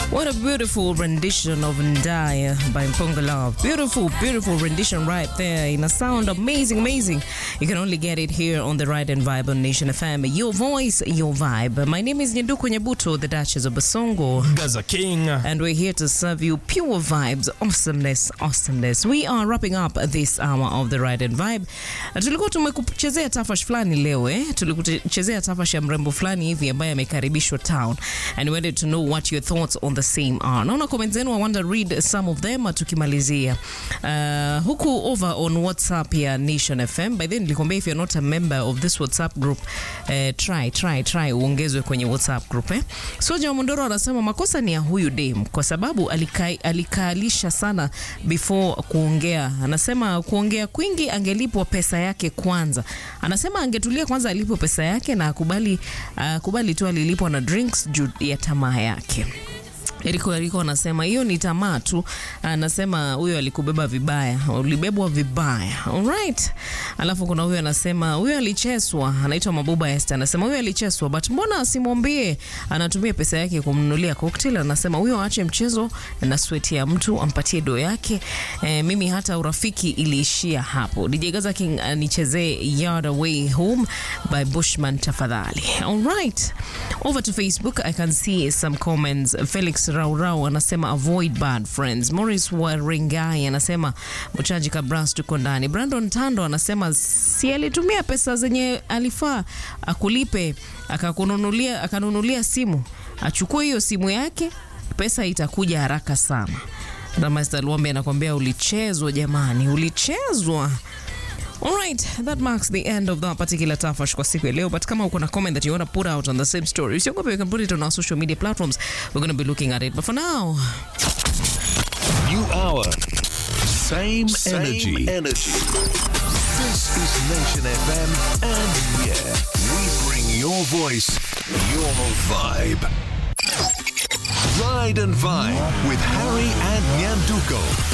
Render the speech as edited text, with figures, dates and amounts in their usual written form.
What a beautiful rendition of Ndaya by Mponga Love. Beautiful, beautiful rendition right there. In a sound amazing. You can only get it here on the Ride and Vibe on Nation FM. Your voice, your vibe. My name is Nyenduko Nyabuto, the Duchess of Basongo. Gaza King. And we're here to serve you pure vibes, awesomeness. We are wrapping up this hour of the Ride and Vibe. Tulikuwa tumekuchezea tafash fulani leo tulikuchezea tafash ya mrembo fulani hivi ambaye amekaribishwa town. And we wanted to know what your thoughts on the same are. Naona comments zenu, I want to read some of them tukimalizia. Huku over on WhatsApp ya Nation FM. By then nilikwambia if you're not a member of this WhatsApp group, try uongezwe kwenye WhatsApp group. Soja Mondoro anasema makosa ni ya huyu dem kwa sababu alikalisha sana before kuongea. Anasema kuongea kwingi angelipwa pesa yake kwanza. Anasema angetulia kwanza alipwe pesa yake na kubali tu alilipwa na drinks juu ya tamaa yake. Eriko anasema hiyo ni tamaa tu. Anasema huyo alikubeba vibaya, ulibebwa vibaya. Alright. Alafu kuna huyo anasema huyo alicheswa, anaitwa Mabuba Esther. Anasema huyo alicheswa but mbona asimwambie anatumia pesa yake kumnunulia cocktail. Anasema huyo aache mchezo na sweat ya mtu ampatie do yake. Mimi hata urafiki iliishia hapo. DJ Gaza King nichezee Yard Away Home by Bushman tafadhali. Alright. Over to Facebook I can see some comments. Felix Raurau anasema avoid bad friends. Morris Warengai anasema mchaji kabras tuko ndani. Brandon Tando anasema si alitumia pesa zenye alifaa akulipe akanunulia simu. Achukue hiyo simu yake, pesa itakuja haraka sana. Na Master Luombe anakuambia ulichezwa jamani, ulichezwa. Alright, that marks the end of that particular tafash kwa siku ya leo. But kama uko na comment that you want to put out on the same story, you can put it on our social media platforms. We're going to be looking at it. But for now, new hour, same energy. This is Nation FM, and yeah, we bring your voice, your vibe. Ride and Vibe with Harry and Nyanduko.